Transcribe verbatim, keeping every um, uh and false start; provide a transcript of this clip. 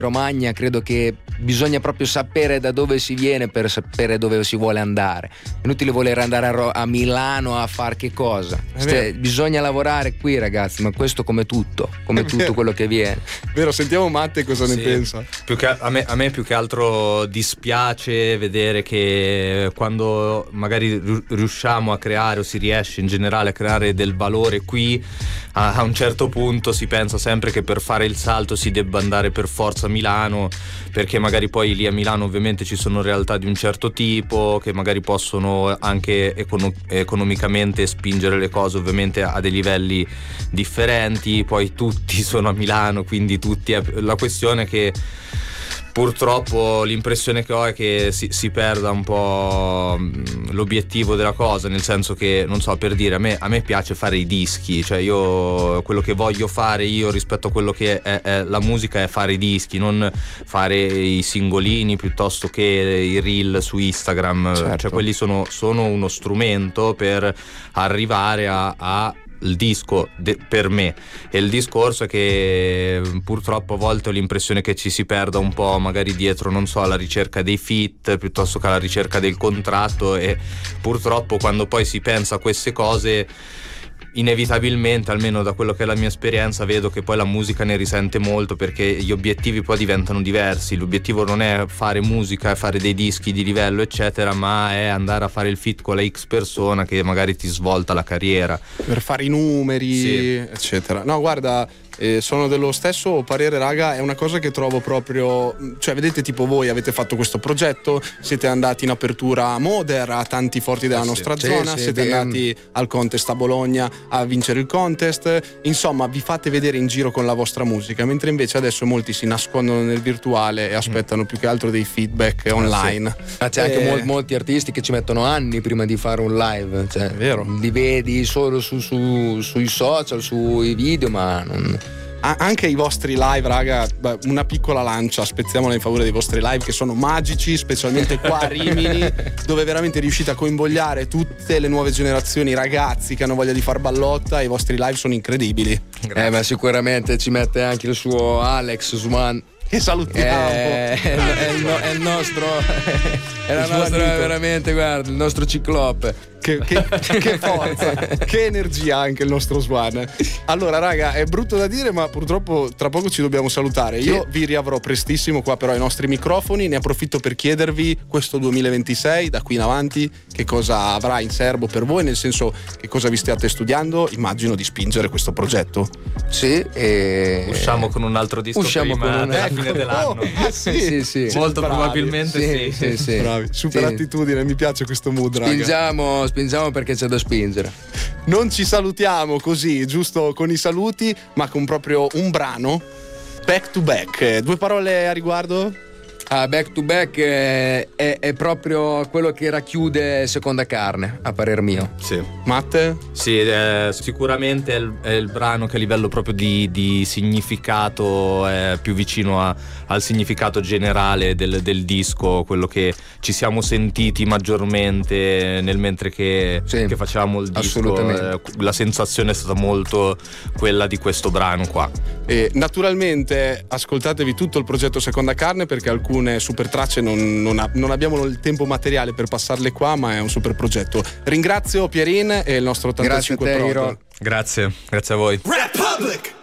Romagna, credo che bisogna proprio sapere da dove si viene per sapere dove si vuole andare. È inutile voler andare a, Ro- a Milano a far che cosa. Ste- bisogna lavorare qui, ragazzi, ma questo come tutto, come tutto quello che viene. Vero, sentiamo Matte cosa sì, ne pensa. Più che a, me, a me più che altro dispiace vedere che quando magari riusciamo a creare o si riesce in generale a creare del valore qui, a, a un certo punto si pensa sempre che per fare il salto si debba andare per forza a Milano, perché magari poi lì a Milano ovviamente ci sono realtà di un certo tipo che magari possono anche econo- economicamente spingere le cose ovviamente a dei livelli differenti, poi tutti sono a Milano, quindi tutti è, la questione è che purtroppo l'impressione che ho è che si, si perda un po' l'obiettivo della cosa, nel senso che, non so, per dire, a me, a me piace fare i dischi, cioè io quello che voglio fare io rispetto a quello che è, è la musica è fare i dischi, non fare i singolini piuttosto che i reel su Instagram, certo. Cioè quelli sono, sono uno strumento per arrivare a, a il disco de- per me, e il discorso è che purtroppo a volte ho l'impressione che ci si perda un po' magari dietro, non so, alla ricerca dei feat piuttosto che alla ricerca del contratto, e purtroppo quando poi si pensa a queste cose inevitabilmente, almeno da quello che è la mia esperienza, vedo che poi la musica ne risente molto, perché gli obiettivi poi diventano diversi. L'obiettivo non è fare musica e fare dei dischi di livello eccetera, ma è andare a fare il feat con la X persona che magari ti svolta la carriera per fare i numeri, sì, eccetera. No, guarda, eh, sono dello stesso parere, raga. È una cosa che trovo proprio, cioè vedete, tipo voi avete fatto questo progetto, siete andati in apertura a Moder, a tanti forti della eh nostra sì, zona, sì, siete sì, andati al contest a Bologna a vincere il contest, insomma vi fate vedere in giro con la vostra musica, mentre invece adesso molti si nascondono nel virtuale e aspettano mm. più che altro dei feedback online. Sì. Ah, c'è e... anche mol- molti artisti che ci mettono anni prima di fare un live, cioè, è vero, li vedi solo su, su, sui social, sui video, ma non... Anche i vostri live, raga, una piccola lancia, spezziamola in favore dei vostri live che sono magici, specialmente qua a Rimini, dove veramente riuscite a coinvogliare tutte le nuove generazioni, ragazzi che hanno voglia di far ballotta, e i vostri live sono incredibili. Grazie. Eh, ma sicuramente ci mette anche il suo Alex Swan, che salutiamo. Eh, è, è, il, è il nostro è la nostra, veramente, guarda, il nostro ciclope. Che, che, che forza, che energia anche il nostro Swan. Allora raga, è brutto da dire, ma purtroppo tra poco ci dobbiamo salutare. Io vi riavrò prestissimo qua però ai nostri microfoni. Ne approfitto per chiedervi questo duemilaventisei, da qui in avanti, che cosa avrà in serbo per voi, nel senso, che cosa vi stiate studiando. Immagino di spingere questo progetto. Sì, e... usciamo con un altro disco usciamo prima con un... della ecco. fine dell'anno. Oh, ah, sì, sì, sì, sì. Molto bravi. probabilmente sì, sì, sì, sì. Bravi. Super sì. attitudine, mi piace questo mood, raga. Spingiamo, spingiamo perché c'è da spingere. Non ci salutiamo così, giusto con i saluti, ma con proprio un brano back to back. Due parole a riguardo? Ah, back to back è, è, è proprio quello che racchiude Seconda Carne, a parer mio. Sì. Matte? Sì, eh, sicuramente è il, è il brano che a livello proprio di, di significato è più vicino a, al significato generale del, del disco, quello che ci siamo sentiti maggiormente nel mentre che, sì, che facevamo il disco. Assolutamente. Eh, la sensazione è stata molto quella di questo brano qua. E naturalmente ascoltatevi tutto il progetto Seconda Carne, perché alcune super tracce non, non, ha, non abbiamo il tempo materiale per passarle qua, ma è un super progetto. Ringrazio Pierin e il nostro ottantacinque Grazie a te, Pro. Hiro. Grazie, grazie a voi. Republic!